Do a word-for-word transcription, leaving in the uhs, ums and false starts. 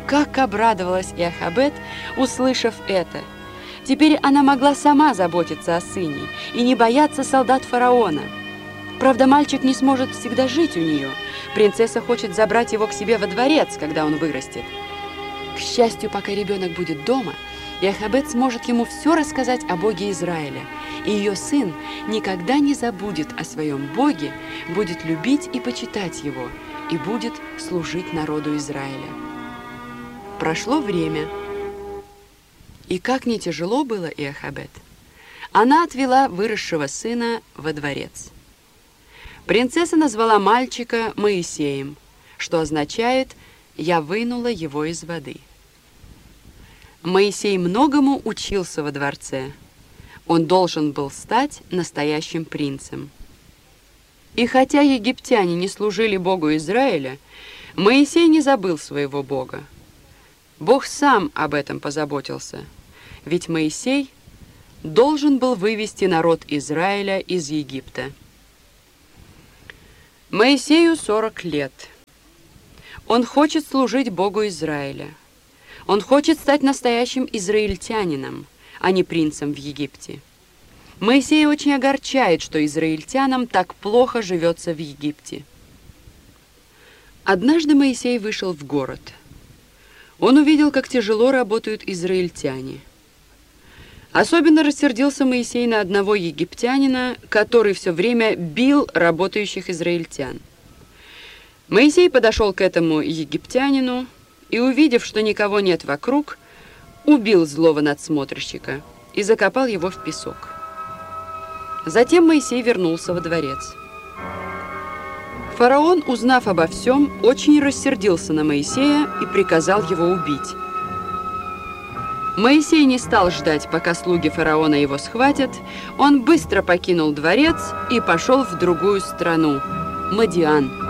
как обрадовалась Иохабед, услышав это! Теперь она могла сама заботиться о сыне и не бояться солдат фараона. Правда, мальчик не сможет всегда жить у нее. Принцесса хочет забрать его к себе во дворец, когда он вырастет. К счастью, пока ребенок будет дома, Иохабед сможет ему все рассказать о Боге Израиля, и ее сын никогда не забудет о своем Боге, будет любить и почитать его, и будет служить народу Израиля. Прошло время, и как не тяжело было Иохабед, она отвела выросшего сына во дворец. Принцесса назвала мальчика Моисеем, что означает «я вынула его из воды». Моисей многому учился во дворце. Он должен был стать настоящим принцем. И хотя египтяне не служили Богу Израиля, Моисей не забыл своего Бога. Бог сам об этом позаботился, ведь Моисей должен был вывести народ Израиля из Египта. Моисею сорок лет. Он хочет служить Богу Израиля. Он хочет стать настоящим израильтянином, а не принцем в Египте. Моисей очень огорчает, что израильтянам так плохо живется в Египте. Однажды Моисей вышел в город. Он увидел, как тяжело работают израильтяне. Особенно рассердился Моисей на одного египтянина, который все время бил работающих израильтян. Моисей подошел к этому египтянину и, увидев, что никого нет вокруг, убил злого надсмотрщика и закопал его в песок. Затем Моисей вернулся во дворец. Фараон, узнав обо всем, очень рассердился на Моисея и приказал его убить. Моисей не стал ждать, пока слуги фараона его схватят. Он быстро покинул дворец и пошел в другую страну – Мадиан.